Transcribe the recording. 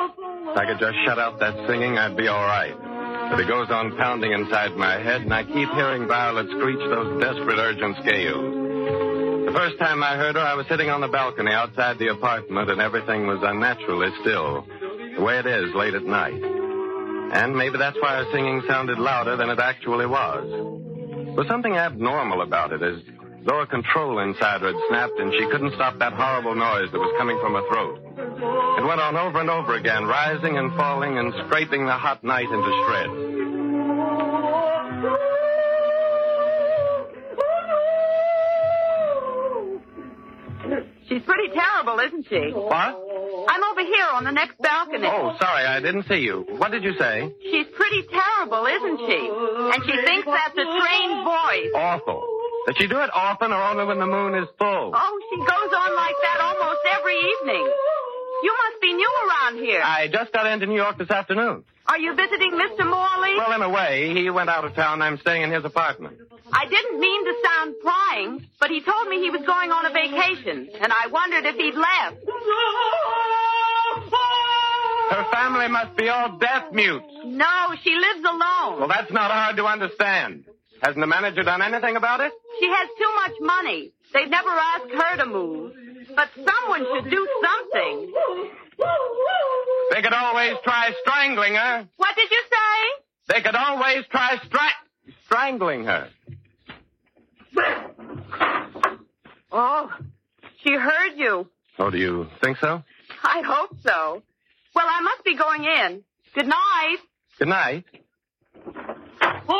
If I could just shut out that singing, I'd be all right. But it goes on pounding inside my head, and I keep hearing Violet screech those desperate, urgent skayus. The first time I heard her, I was sitting on the balcony outside the apartment, and everything was unnaturally still, the way it is late at night. And maybe that's why her singing sounded louder than it actually was. There was something abnormal about it, as though a control inside her had snapped and she couldn't stop that horrible noise that was coming from her throat. It went on over and over again, rising and falling and scraping the hot night into shreds. She's pretty terrible, isn't she? What? I'm over here on the next balcony. Oh, sorry, I didn't see you. What did you say? She's pretty terrible, isn't she? And she thinks that's a trained voice. Awful. Does she do it often or only when the moon is full? Oh, she goes on like that almost every evening. You must be new around here. I just got into New York this afternoon. Are you visiting Mr. Morley? Well, in a way. He went out of town. I'm staying in his apartment. I didn't mean to sound prying, but he told me he was going on a vacation, and I wondered if he'd left. Her family must be all deaf mutes. No, she lives alone. Well, that's not hard to understand. Hasn't the manager done anything about it? She has too much money. They've never asked her to move. But someone should do something. They could always try strangling her. What did you say? They could always try strangling her. Oh, she heard you. Oh, do you think so? I hope so. Well, I must be going in. Good night. Good night.